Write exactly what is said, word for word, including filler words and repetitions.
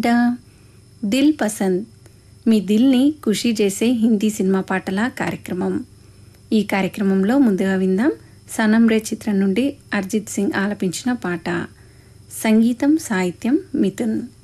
బిడ్డ. దిల్ పసంద్, మీ దిల్ని ఖుషీ చేసే హిందీ సినిమా పాటల కార్యక్రమం. ఈ కార్యక్రమంలో ముందుగా విందాం సనమ్ రే చిత్రం నుండి అర్జిత్ సింగ్ ఆలపించిన పాట. సంగీతం సాహిత్యం మిథున్.